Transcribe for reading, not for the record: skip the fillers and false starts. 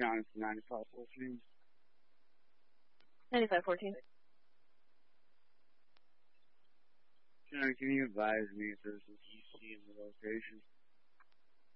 County for 9514. 9514. Can you advise me if there's an EC in the location?